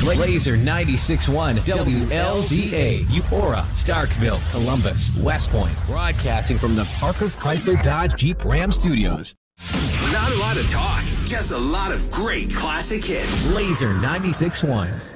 Laser 96.1 WLZA, Eupora, Starkville, Columbus, West Point. Broadcasting from the Parker Chrysler Dodge Jeep Ram Studios. Not a lot of talk, just a lot of great classic hits. Laser 96.1.